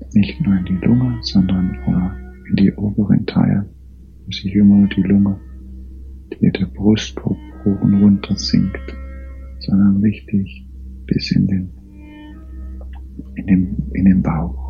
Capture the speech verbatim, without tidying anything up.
Nicht nur in die Lunge, sondern in die oberen Teile, wo sich immer die Lunge, die der Brustkorb hoch und runter sinkt, sondern richtig bis in den, in den, in den Bauch.